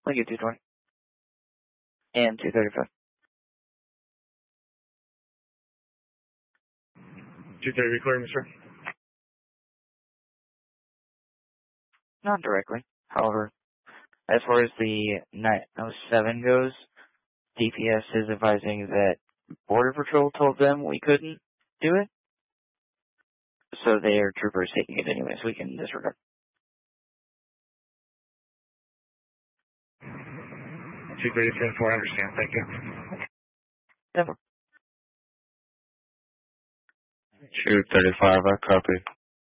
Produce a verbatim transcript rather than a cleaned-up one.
Lincoln two twenty. And two thirty-five. two thirty recording, sir? Not directly. However, as far as the nine oh seven goes, D P S is advising that Border Patrol told them we couldn't do it. So their troopers taking it anyway, so we can disregard. two thirty, four, I understand. Thank you. Never. two thirty-five, I copy.